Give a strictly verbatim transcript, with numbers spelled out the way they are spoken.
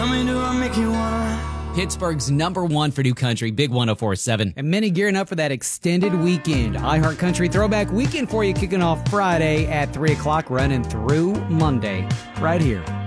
Tell me, do I make you wanna? Pittsburgh's number one for new country, Big one oh four point seven. And many gearing up for that extended weekend. iHeart Country Throwback Weekend for you, kicking off Friday at three o'clock, running through Monday, right here